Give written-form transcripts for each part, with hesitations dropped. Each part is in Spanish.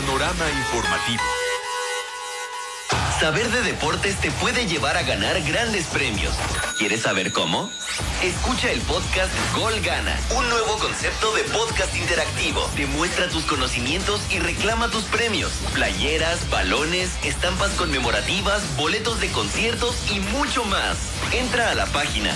Panorama informativo. Saber de deportes te puede llevar a ganar grandes premios. ¿Quieres saber cómo? Escucha el podcast Gol Gana, un nuevo concepto de podcast interactivo. Demuestra tus conocimientos y reclama tus premios. Playeras, balones, estampas conmemorativas, boletos de conciertos y mucho más. Entra a la página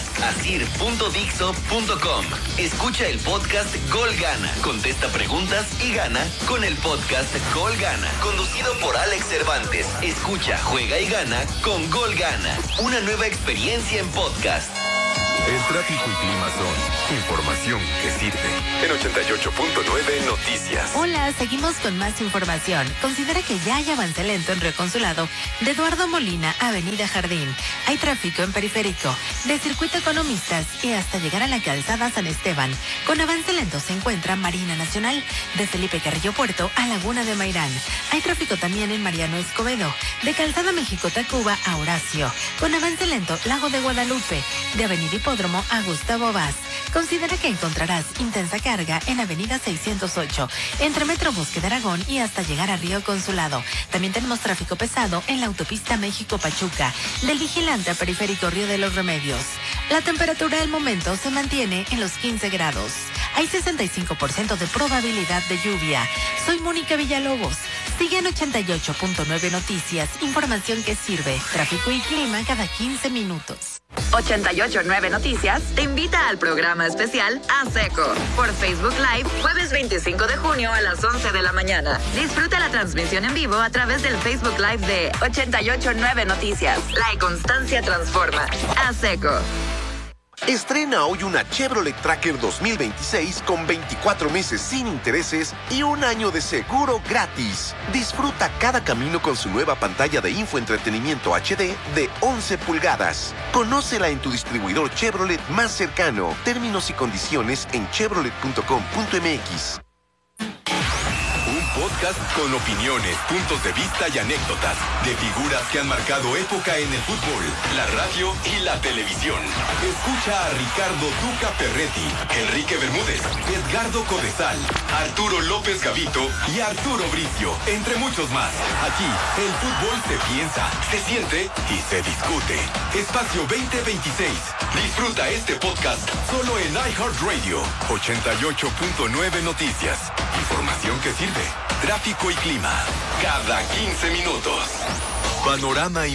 asir.dixo.com. Escucha el podcast Gol Gana. Contesta preguntas y gana con el podcast Gol Gana. Conducido por Alex Cervantes. Escucha, juega y gana con Gol Gana. Una nueva experiencia en podcast. El tráfico y clima son información que sirve. En 88.9 Noticias. Hola, seguimos con más información. Considera que ya hay avance lento en Río Consulado de Eduardo Molina, Avenida Jardín. Hay tráfico en Periférico, de Circuito Economistas y hasta llegar a la calzada San Esteban. Con avance lento se encuentra Marina Nacional, de Felipe Carrillo Puerto a Laguna de Mairán. Hay tráfico también en Mariano Escobedo, de Calzada México-Tacuba a Horacio. Con avance lento, Lago de Guadalupe, de Avenida Hipódromo a Gustavo Vaz. Considera que encontrarás intensa carga en Avenida 608, entre Metro Bosque de Aragón y hasta llegar a Río Consulado. También tenemos tráfico pesado en la autopista México-Pachuca, del Vigilante a Periférico Río de los Remedios. La temperatura del momento se mantiene en los 15 grados. Hay 65% de probabilidad de lluvia. Soy Mónica Villalobos. Sigue en 88.9 Noticias, información que sirve. Tráfico y clima cada 15 minutos. 88.9 Noticias te invita al programa especial A Seco por Facebook Live, jueves 25 de junio a las 11 de la mañana. Disfruta la transmisión en vivo a través del Facebook Live de 88.9 Noticias. La constancia transforma. A Seco. Estrena hoy una Chevrolet Tracker 2026 con 24 meses sin intereses y un año de seguro gratis. Disfruta cada camino con su nueva pantalla de infoentretenimiento HD de 11 pulgadas. Conócela en tu distribuidor Chevrolet más cercano. Términos y condiciones en chevrolet.com.mx. Podcast con opiniones, puntos de vista y anécdotas de figuras que han marcado época en el fútbol, la radio y la televisión. Escucha a Ricardo Duca Ferretti, Enrique Bermúdez, Edgardo Codesal, Arturo López Gavito y Arturo Bricio, entre muchos más. Aquí, el fútbol se piensa, se siente y se discute. Espacio 2026. Disfruta este podcast solo en iHeartRadio. 88.9 Noticias. Información que sirve. Tráfico y clima. Cada 15 minutos. Panorama